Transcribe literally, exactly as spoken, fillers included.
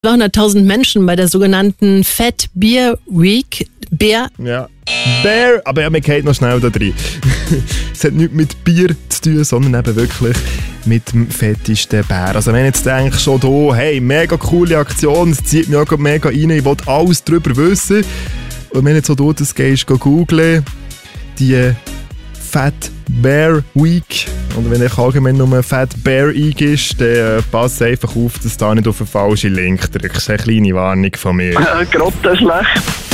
zweihunderttausend Menschen bei der sogenannten Fat Bear Week. Bear. Ja. Bear, aber ja, wir gehen noch schnell da rein. Es hat nichts mit Bier zu tun, sondern eben wirklich mit dem fettesten Bär. Also wenn jetzt denkst schon hier, hey, mega coole Aktion, es zieht mich auch mega rein, ich will alles darüber wissen. Und wenn jetzt so du das gehst, go googlen, die Fat Bear Week, und wenn ich allgemein nur Fat Bear eingibst, dann äh, pass einfach auf, dass du da nicht auf den falschen Link drückst. Eine kleine Warnung von mir. Grottenschlecht.